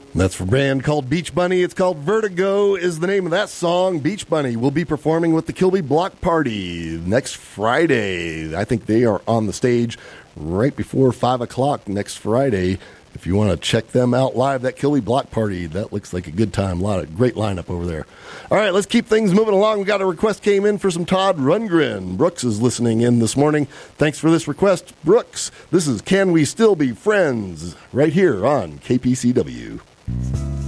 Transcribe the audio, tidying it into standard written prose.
That's for a band called Beach Bunny. It's called Vertigo is the name of that song. Beach Bunny will be performing with the Kilby Block Party next Friday. I think they are on the stage right before 5 o'clock next Friday. If you want to check them out live, that Kilby Block Party, that looks like a good time. A lot of great lineup over there. All right, let's keep things moving along. We got a request came in for some Todd Rundgren. Brooks is listening in this morning. Thanks for this request, Brooks. This is Can We Still Be Friends right here on KPCW.